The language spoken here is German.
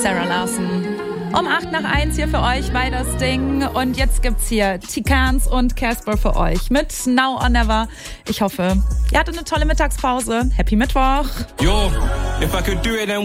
Sarah Larson. Um 1:08 hier für euch bei das Ding. Und jetzt gibt's hier T-Cans und Casper für euch mit Now or Never. Ich hoffe, ihr hattet eine tolle Mittagspause. Happy Mittwoch. Yo, if I could do it then